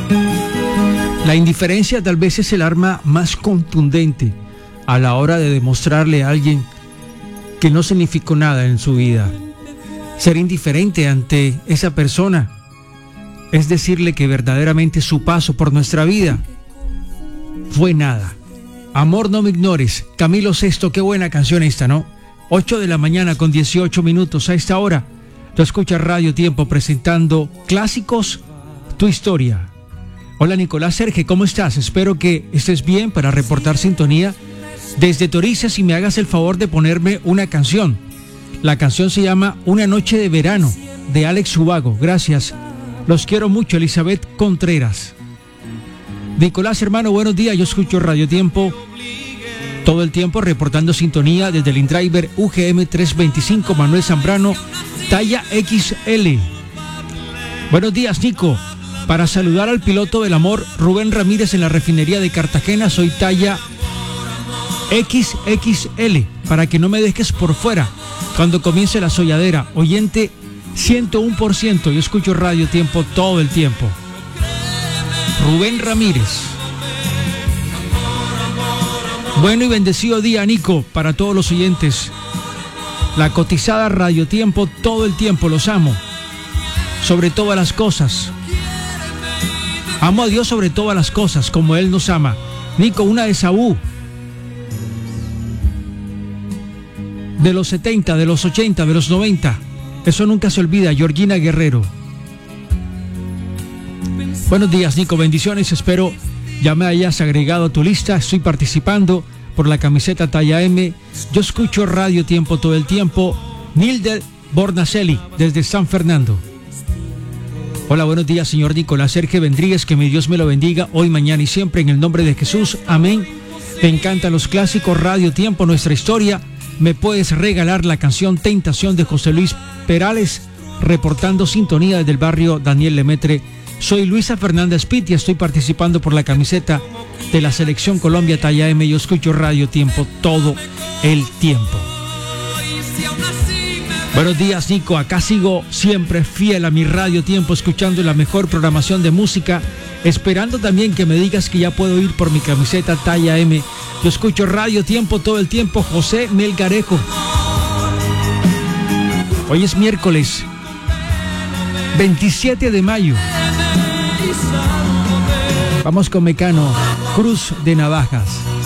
La indiferencia tal vez es el arma más contundente a la hora de demostrarle a alguien que no significó nada en su vida. Ser indiferente ante esa persona es decirle que verdaderamente su paso por nuestra vida fue nada. Amor, no me ignores. Camilo Sesto, qué buena canción esta, ¿no? 8 de la mañana con 18 minutos. A esta hora, tú escuchas Radio Tiempo presentando Clásicos, tu historia. Hola Nicolás Serge, ¿cómo estás? Espero que estés bien para reportar sintonía desde Torices y me hagas el favor de ponerme una canción. La canción se llama Una noche de verano, de Alex Ubago. Gracias. Los quiero mucho, Elizabeth Contreras. Nicolás, hermano, buenos días. Yo escucho Radio Tiempo todo el tiempo, reportando sintonía desde el InDriver UGM 325, Manuel Zambrano, talla XL. Buenos días, Nico. Para saludar al piloto del amor, Rubén Ramírez, en la refinería de Cartagena, soy talla XXL, para que no me dejes por fuera cuando comience la solladera. Oyente 101%, yo escucho Radio Tiempo todo el tiempo. Rubén Ramírez. Bueno y bendecido día, Nico, para todos los oyentes. La cotizada Radio Tiempo todo el tiempo, los amo. Sobre todas las cosas. Amo a Dios sobre todas las cosas, como Él nos ama. Nico, una de Saúl. De los 70, de los 80, de los 90. Eso nunca se olvida. Georgina Guerrero. Buenos días, Nico. Bendiciones. Espero ya me hayas agregado a tu lista. Estoy participando por la camiseta talla M. Yo escucho Radio Tiempo todo el tiempo. Nilde Bornacelli, desde San Fernando. Hola, buenos días, señor Nicolás Serge Vendríguez. Que mi Dios me lo bendiga hoy, mañana y siempre, en el nombre de Jesús. Amén. Me encantan los clásicos. Radio Tiempo, nuestra historia. ¿Me puedes regalar la canción Tentación de José Luis Perales? Reportando sintonía desde el barrio Daniel Lemaitre. Soy Luisa Fernández Pitt y estoy participando por la camiseta de la Selección Colombia talla M. Yo escucho Radio Tiempo todo el tiempo. Buenos días, Nico. Acá sigo siempre fiel a mi Radio Tiempo, escuchando la mejor programación de música, esperando también que me digas que ya puedo ir por mi camiseta talla M. Yo escucho Radio Tiempo todo el tiempo. José Melgarejo. Hoy es miércoles 27 de mayo. Vamos con Mecano, Cruz de Navajas.